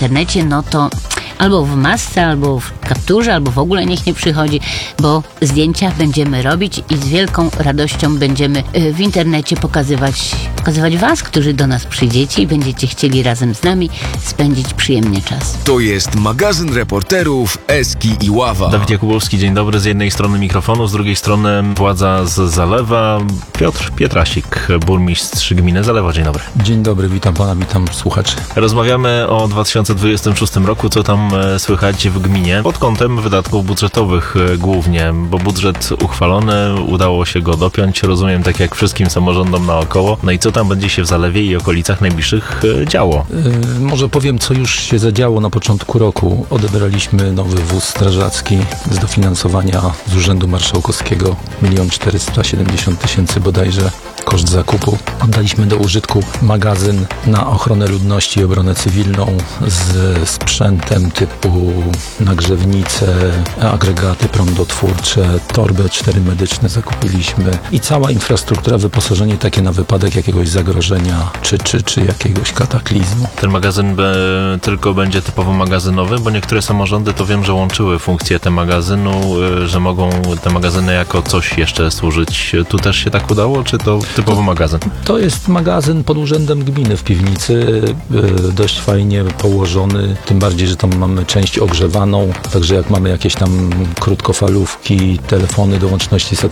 internecie, no to albo w masce, albo w kapturze, albo w ogóle niech nie przychodzi, bo zdjęcia będziemy robić i z wielką radością będziemy w internecie pokazywać was, którzy do nas przyjdziecie i będziecie chcieli razem z nami spędzić przyjemnie czas. To jest magazyn reporterów Eski i Ława. Dawid Jakubowski, dzień dobry. Z jednej strony mikrofonu, z drugiej strony władza z Zalewa. Piotr Pietrasik, burmistrz gminy Zalewa. Dzień dobry. Dzień dobry, witam pana, witam słuchaczy. Rozmawiamy o 2026 roku, co tam słychać w gminie pod kątem wydatków budżetowych głównie, bo budżet uchwalony, udało się go dopiąć, rozumiem, tak jak wszystkim samorządom naokoło. No i co tam będzie się w Zalewie i okolicach najbliższych działo? Może powiem, co już się zadziało na początku roku. Odebraliśmy nowy wóz strażacki z dofinansowania z Urzędu Marszałkowskiego 1 470 000 bodajże koszt zakupu. Oddaliśmy do użytku magazyn na ochronę ludności i obronę cywilną z sprzętem typu nagrzewnice, agregaty prądotwórcze, torby 4 medyczne zakupiliśmy i cała infrastruktura, wyposażenie takie na wypadek jakiegoś zagrożenia czy jakiegoś kataklizmu. Ten magazyn tylko będzie typowo magazynowy, bo niektóre samorządy to wiem, że łączyły funkcję tego magazynu, że mogą te magazyny jako coś jeszcze służyć. Tu też się tak udało, czy to typowo magazyn? To jest magazyn pod urzędem gminy w piwnicy, dość fajnie położony, tym bardziej, że tam mamy część ogrzewaną, także jak mamy jakieś tam krótkofalówki, telefony do łączności